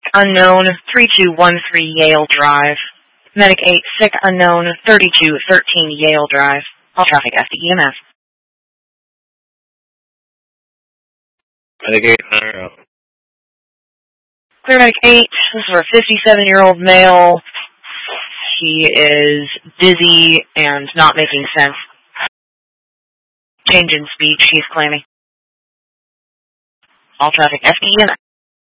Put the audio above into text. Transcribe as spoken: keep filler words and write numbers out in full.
unknown, three two one three Yale Drive. Medic eight, sick unknown, thirty-two thirteen Yale Drive. All traffic F to E M S. Medic eight, clear out. Clear Medic eight, this is our fifty-seven-year-old male. He is dizzy and not making sense. Change in speech, he's claiming. All traffic F to E M S.